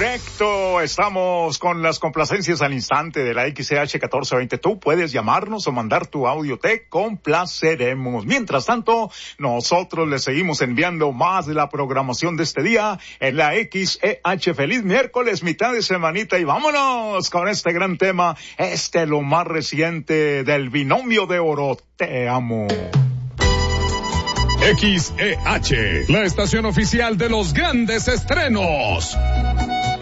Correcto, estamos con las complacencias al instante de la XCH 1420. Tú puedes llamarnos o mandar tu audio, te complaceremos. Mientras tanto, nosotros le seguimos enviando más de la programación de este día en la XEH. Feliz miércoles, mitad de semanita, y vámonos con este gran tema, lo más reciente del binomio de oro, Te Amo. XEH, la estación oficial de los grandes estrenos.